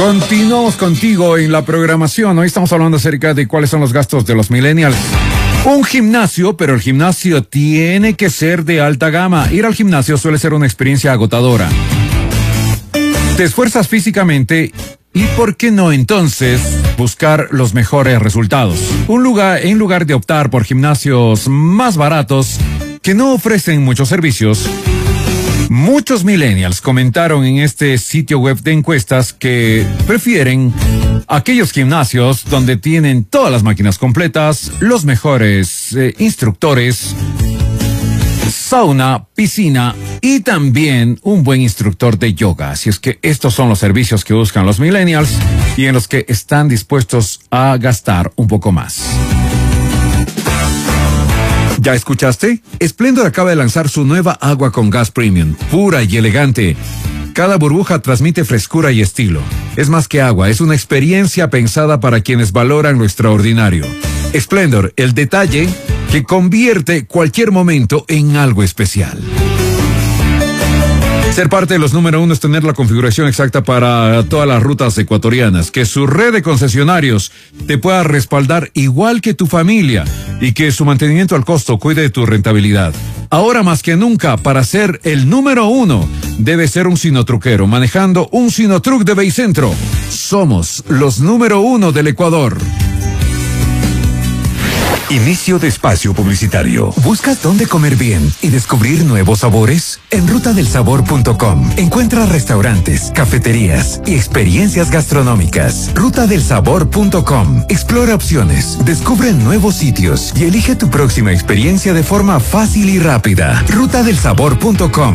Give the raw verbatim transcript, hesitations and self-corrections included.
Continuamos contigo en la programación. Hoy estamos hablando acerca de cuáles son los gastos de los millennials. Un gimnasio, pero el gimnasio tiene que ser de alta gama. Ir al gimnasio suele ser una experiencia agotadora. Te esfuerzas físicamente y, ¿por qué no entonces buscar los mejores resultados? Un lugar, en lugar de optar por gimnasios más baratos que no ofrecen muchos servicios, muchos millennials comentaron en este sitio web de encuestas que prefieren aquellos gimnasios donde tienen todas las máquinas completas, los mejores eh, instructores, sauna, piscina y también un buen instructor de yoga. Así es que estos son los servicios que buscan los millennials y en los que están dispuestos a gastar un poco más. ¿Ya escuchaste? Splendor acaba de lanzar su nueva agua con gas premium, pura y elegante. Cada burbuja transmite frescura y estilo. Es más que agua, es una experiencia pensada para quienes valoran lo extraordinario. Splendor, el detalle que convierte cualquier momento en algo especial. Ser parte de los número uno es tener la configuración exacta para todas las rutas ecuatorianas, que su red de concesionarios te pueda respaldar igual que tu familia y que su mantenimiento al costo cuide de tu rentabilidad. Ahora más que nunca, para ser el número uno, debe ser un sinotruquero manejando un Sinotruc de Beicentro. Somos los número uno del Ecuador. Inicio de espacio publicitario. ¿Buscas dónde comer bien y descubrir nuevos sabores? En ruta del sabor punto com encuentra restaurantes, cafeterías y experiencias gastronómicas. ruta del sabor punto com. Explora opciones, descubre nuevos sitios y elige tu próxima experiencia de forma fácil y rápida. ruta del sabor punto com.